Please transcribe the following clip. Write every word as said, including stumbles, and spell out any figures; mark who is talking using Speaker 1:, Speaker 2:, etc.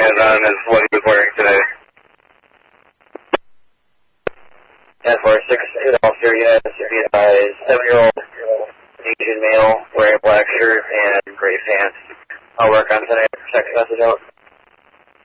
Speaker 1: has on is what he was wearing today.
Speaker 2: ten four six, officer, yes, a seven-year-old Asian male wearing a black shirt and gray pants. I'll work on tonight. Text message out.